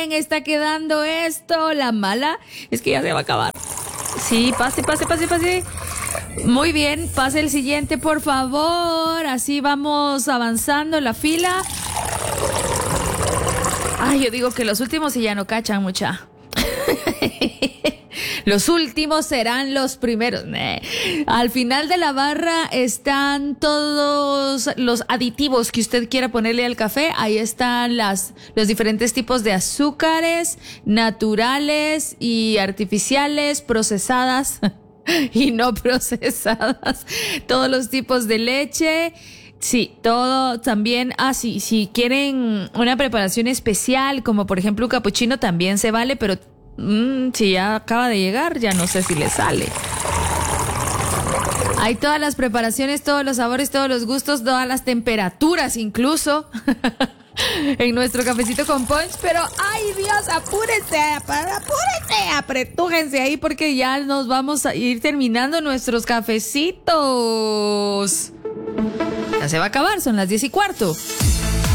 está quedando esto? La mala es que ya se va a acabar. Sí, pase. Muy bien, pase el siguiente, por favor. Así vamos avanzando en la fila. Ay, yo digo que los últimos sí ya no cachan mucha. Los últimos serán los primeros. Al final de la barra están todos los aditivos que usted quiera ponerle al café. Ahí están los diferentes tipos de azúcares, naturales y artificiales, procesadas y no procesadas. Todos los tipos de leche. Sí, todo también. Si quieren una preparación especial, como por ejemplo un capuchino, también se vale, pero si ya acaba de llegar, ya no sé si le sale. Hay todas las preparaciones, todos los sabores, todos los gustos, todas las temperaturas incluso en nuestro cafecito con punch. Pero ¡ay, Dios! Apúrense, apretújense ahí porque ya nos vamos a ir terminando nuestros cafecitos. Ya se va a acabar, son las 10:15.